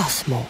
Cosmo.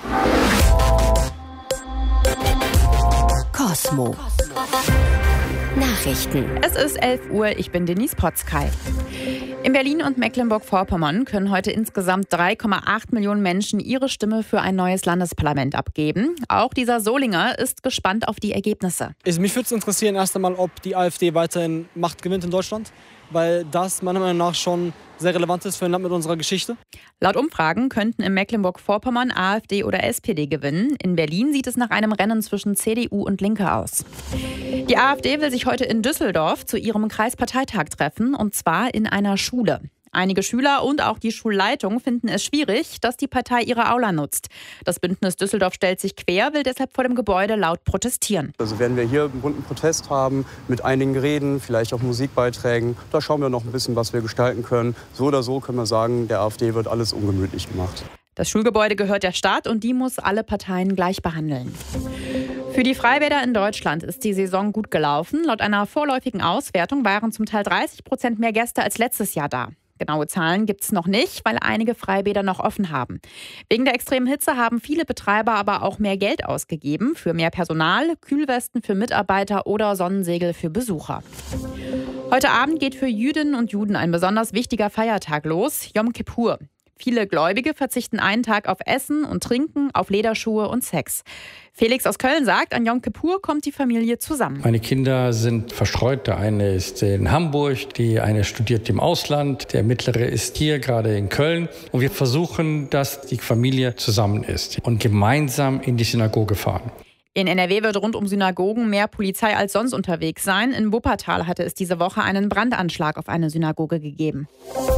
Cosmo. Nachrichten. Es ist 11 Uhr, ich bin Denise Potzkay. In Berlin und Mecklenburg-Vorpommern können heute insgesamt 3,8 Millionen Menschen ihre Stimme für ein neues Landesparlament abgeben. Auch dieser Solinger ist gespannt auf die Ergebnisse. Mich würde es interessieren erst einmal, ob die AfD weiterhin Macht gewinnt in Deutschland, weil das meiner Meinung nach schon sehr relevant ist für ein Land mit unserer Geschichte. Laut Umfragen könnten in Mecklenburg-Vorpommern AfD oder SPD gewinnen. In Berlin sieht es nach einem Rennen zwischen CDU und Linke aus. Die AfD will sich heute in Düsseldorf zu ihrem Kreisparteitag treffen, und zwar in einer Schule. Einige Schüler und auch die Schulleitung finden es schwierig, dass die Partei ihre Aula nutzt. Das Bündnis Düsseldorf stellt sich quer, will deshalb vor dem Gebäude laut protestieren. Also werden wir hier einen bunten Protest haben, mit einigen Reden, vielleicht auch Musikbeiträgen. Da schauen wir noch ein bisschen, was wir gestalten können. So oder so können wir sagen, der AfD wird alles ungemütlich gemacht. Das Schulgebäude gehört der Stadt und die muss alle Parteien gleich behandeln. Für die Freibäder in Deutschland ist die Saison gut gelaufen. Laut einer vorläufigen Auswertung waren zum Teil 30% mehr Gäste als letztes Jahr da. Genaue Zahlen gibt es noch nicht, weil einige Freibäder noch offen haben. Wegen der extremen Hitze haben viele Betreiber aber auch mehr Geld ausgegeben für mehr Personal, Kühlwesten für Mitarbeiter oder Sonnensegel für Besucher. Heute Abend geht für Jüdinnen und Juden ein besonders wichtiger Feiertag los, Yom Kippur. Viele Gläubige verzichten einen Tag auf Essen und Trinken, auf Lederschuhe und Sex. Felix aus Köln sagt, an Yom Kippur kommt die Familie zusammen. Meine Kinder sind verstreut. Der eine ist in Hamburg, die eine studiert im Ausland, der mittlere ist hier gerade in Köln. Und wir versuchen, dass die Familie zusammen ist und gemeinsam in die Synagoge fahren. In NRW wird rund um Synagogen mehr Polizei als sonst unterwegs sein. In Wuppertal hatte es diese Woche einen Brandanschlag auf eine Synagoge gegeben.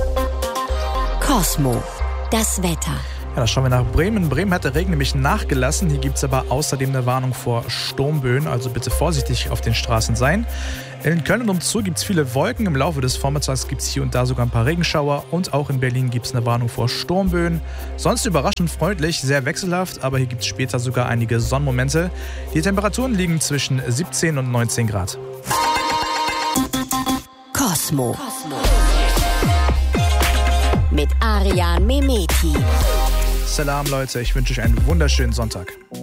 Cosmo. Das Wetter. Ja, da schauen wir nach Bremen. In Bremen hat der Regen nämlich nachgelassen. Hier gibt es aber außerdem eine Warnung vor Sturmböen, also bitte vorsichtig auf den Straßen sein. In Köln und umzu gibt es viele Wolken. Im Laufe des Vormittags gibt es hier und da sogar ein paar Regenschauer. Und auch in Berlin gibt es eine Warnung vor Sturmböen. Sonst überraschend freundlich, sehr wechselhaft, aber hier gibt es später sogar einige Sonnenmomente. Die Temperaturen liegen zwischen 17 und 19 Grad. Cosmo. Mit Ariane Mehmeti. Salam Leute, ich wünsche euch einen wunderschönen Sonntag.